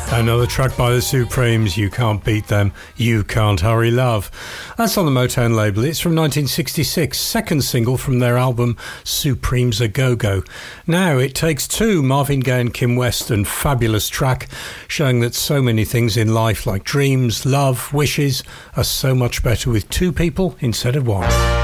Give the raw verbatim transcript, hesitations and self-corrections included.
Another track by the Supremes, You Can't Beat Them, You Can't Hurry Love. That's on the Motown label. It's from nineteen sixty-six, second single from their album Supremes A Go-Go. Now It Takes Two, Marvin Gaye and Kim Weston, fabulous track showing that so many things in life like dreams, love, wishes are so much better with two people instead of one.